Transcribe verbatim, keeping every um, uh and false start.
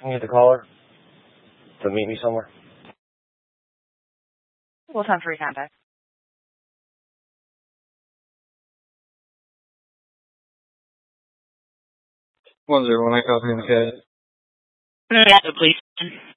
Can you get the caller to meet me somewhere? We'll time for recontact. One zero one, I copy in the cat. Yeah, please.